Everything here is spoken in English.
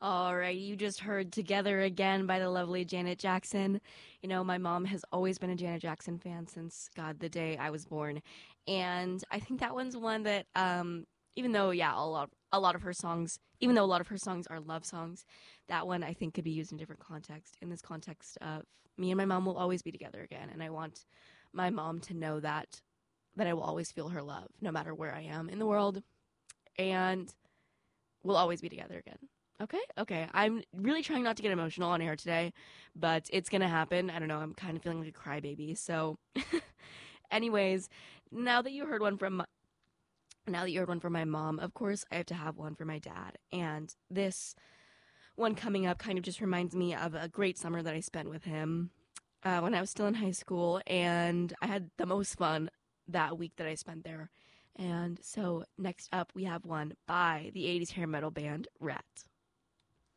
All right, you just heard Together Again by the lovely Janet Jackson. You know, my mom has always been a Janet Jackson fan since, God, the day I was born. And I think that one's one that, even though, yeah, a lot of her songs, even though a lot of her songs are love songs, that one I think could be used in different context. In this context of me and my mom will always be together again. And I want my mom to know that I will always feel her love, no matter where I am in the world. And we'll always be together again. Okay, okay. I'm really trying not to get emotional on air today, but it's gonna happen. I don't know. I'm kind of feeling like a crybaby. So, anyways, now that you heard one from now that you heard one from my mom, of course I have to have one for my dad. And this one coming up kind of just reminds me of a great summer that I spent with him when I was still in high school, and I had the most fun that week that I spent there. And so next up, we have one by the 80s hair metal band Rat.